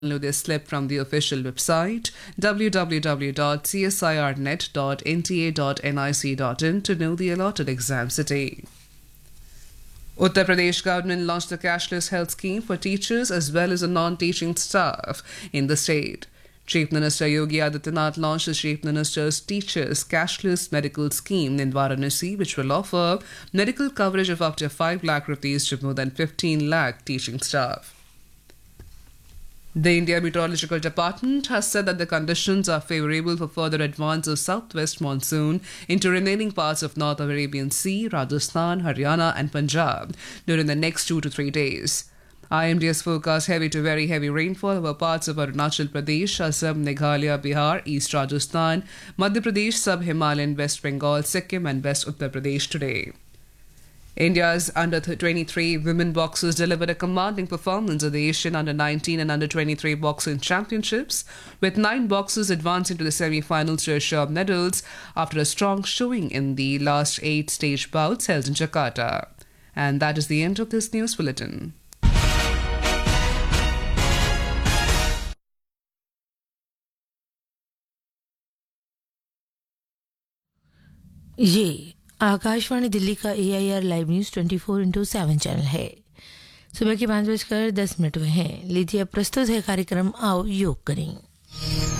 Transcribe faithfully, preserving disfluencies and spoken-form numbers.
Download this slip from the official website w w w dot c s i r net dot n t a dot n i c dot in to know the allotted exam city. Uttar Pradesh government launched the cashless health scheme for teachers as well as the non-teaching staff in the state. Chief Minister Yogi Adityanath launched the Chief Minister's Teachers Cashless Medical Scheme in Varanasi, which will offer medical coverage of up to five lakh rupees to more than fifteen lakh teaching staff. The India Meteorological Department has said that the conditions are favourable for further advance of southwest monsoon into remaining parts of North Arabian Sea, Rajasthan, Haryana and Punjab during the next two to three days. I M D has forecast heavy to very heavy rainfall over parts of Arunachal Pradesh, Assam, Meghalaya, Bihar, East Rajasthan, Madhya Pradesh, Sub-Himalayan, West Bengal, Sikkim and West Uttar Pradesh today. India's under twenty-three women boxers delivered a commanding performance at the Asian under nineteen and under twenty-three boxing championships, with nine boxers advancing to the semi-finals to assure medals after a strong showing in the last eight stage bouts held in Jakarta. And that is the end of this news bulletin. ये आकाशवाणी दिल्ली का ए I R live news twenty four into seven channel है। सुबह के पाँच बजकर दस minute हुए हैं। लीजिए अब प्रस्तुत है कार्यक्रम आओ योग करें।